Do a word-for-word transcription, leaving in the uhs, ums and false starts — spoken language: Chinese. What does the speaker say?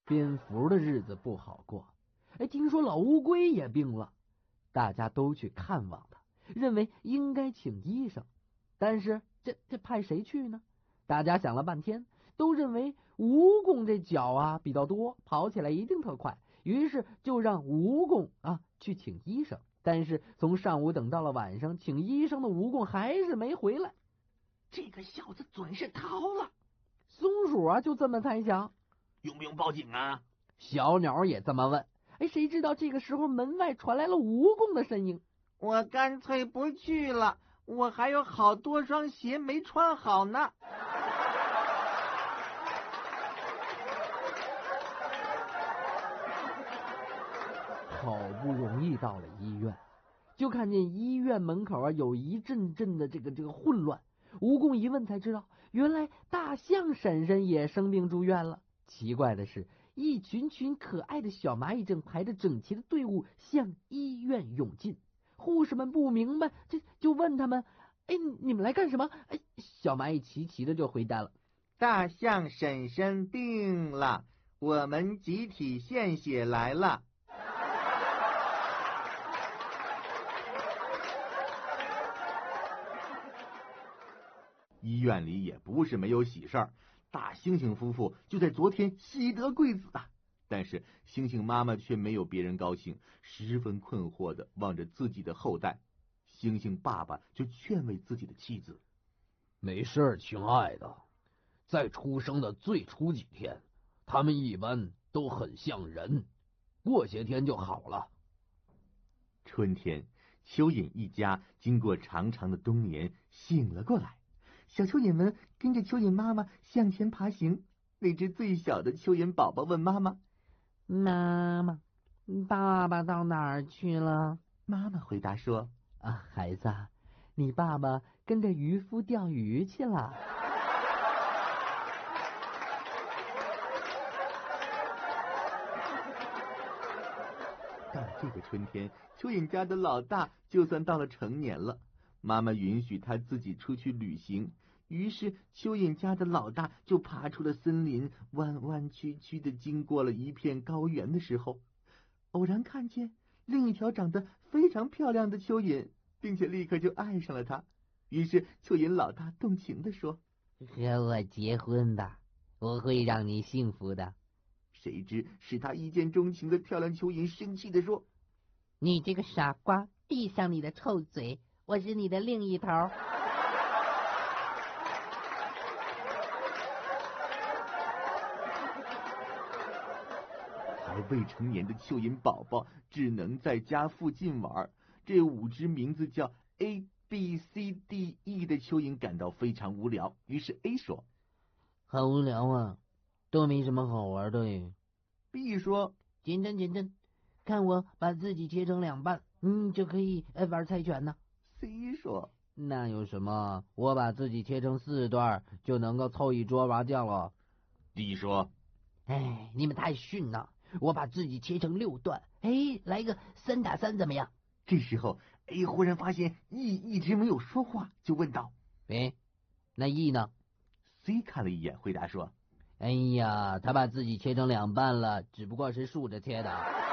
蝙蝠的日子不好过，哎，听说老乌龟也病了，大家都去看望他，认为应该请医生，但是这这派谁去呢？大家想了半天，都认为蜈蚣这脚啊比较多，跑起来一定特快，于是就让蜈蚣啊去请医生。但是从上午等到了晚上，请医生的蜈蚣还是没回来。 这个小子准是逃了。 松鼠啊就这么猜想。 用不用报警啊？ 小鸟也这么问。哎，谁知道这个时候门外传来了蜈蚣的身影。 我干脆不去了，我还有好多双鞋没穿好呢。 好不容易到了医院，就看见医院门口啊有一阵阵的这个这个混乱。蜈蚣一问才知道，原来大象婶婶也生病住院了。奇怪的是，一群群可爱的小蚂蚁正排着整齐的队伍向医院涌进。护士们不明白，这就问他们：“哎，你们来干什么？”哎，小蚂蚁齐齐的就回答了：“ 大象婶婶病了，我们集体献血来了。” 医院里也不是没有喜事儿，大猩猩夫妇就在昨天喜得贵子啊！但是猩猩妈妈却没有别人高兴，十分困惑的望着自己的后代。猩猩爸爸就劝慰自己的妻子：“ 没事，亲爱的，在出生的最初几天，他们一般都很像人，过些天就好了。” 春天，蚯蚓一家经过长长的冬年醒了过来。小蚯蚓们跟着蚯蚓妈妈向前爬行。那只最小的蚯蚓宝宝问妈妈：“ 妈妈，爸爸到哪儿去了？” 妈妈回答说：“ 啊，孩子，你爸爸跟着渔夫钓鱼去了。” 到了这个春天，蚯蚓家的老大就算到了成年了。妈妈允许他自己出去旅行，于是蚯蚓家的老大就爬出了森林，弯弯曲曲的经过了一片高原的时候，偶然看见另一条长得非常漂亮的蚯蚓，并且立刻就爱上了她。于是蚯蚓老大动情地说：“ 和我结婚吧，我会让你幸福的。” 谁知使他一见钟情的漂亮蚯蚓生气地说：“ 你这个傻瓜，闭上你的臭嘴，我是你的另一头。” 还未成年的蚯蚓宝宝只能在家附近玩。这五只名字叫 A B C D E 的蚯蚓感到非常无聊，于是 A 说：“ 好无聊啊，都没什么好玩的耶。” B 说：“ 简单简单，看我把自己切成两半，嗯，就可以玩猜拳呢。” C 说：“ 那有什么？我把自己切成四段，就能够凑一桌麻将了。” D 说：“ 哎，你们太逊了，我把自己切成六段，哎，来个三打三怎么样？” 这时候 A 忽然发现 E 一直没有说话，就问道：“ 哎，那 E 呢？” C 看了一眼，回答说：“ 哎呀，他把自己切成两半了，只不过是竖着切的。”